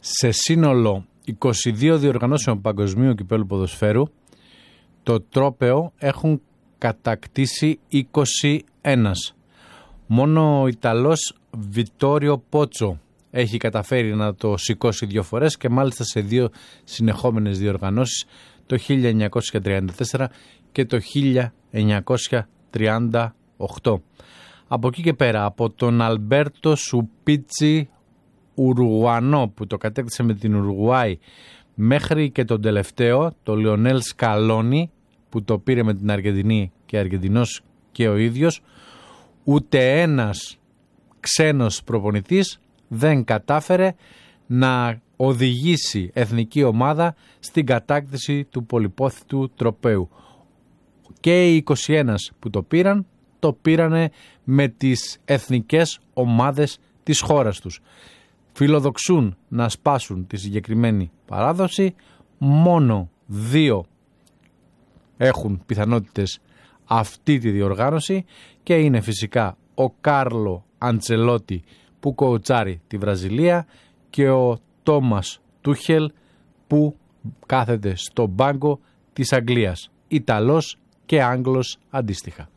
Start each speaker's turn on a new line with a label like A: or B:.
A: Σε σύνολο 22 διοργανώσεων παγκοσμίου κυπέλλου ποδοσφαίρου, το τρόπαιο έχουν κατακτήσει 21. Μόνο ο Ιταλός Βιτόριο Πότσο έχει καταφέρει να το σηκώσει 2 φορές και μάλιστα σε 2 συνεχόμενες διοργανώσεις, το 1934 και το 1938. Από εκεί και πέρα, από τον Αλμπέρτο Σουπίτσι Ουρουγουανό που το κατέκτησε με την Ουρουγουάη, μέχρι και τον τελευταίο, το Λιονέλ Σκαλόνι που το πήρε με την Αργεντινή και Αργεντινός και ο ίδιος, ούτε ένας ξένος προπονητής δεν κατάφερε να οδηγήσει εθνική ομάδα στην κατάκτηση του πολυπόθητου τροπαίου. Και οι 21 που το πήρανε με τις εθνικές ομάδες της χώρας τους. Φιλοδοξούν να σπάσουν τη συγκεκριμένη παράδοση. Μόνο 2 έχουν πιθανότητες αυτή τη διοργάνωση και είναι φυσικά ο Κάρλο Αντσελότι που κοουτσάρει τη Βραζιλία και ο Τόμας Τούχελ που κάθεται στο μπάγκο της Αγγλίας. Ιταλός και Άγγλος αντίστοιχα.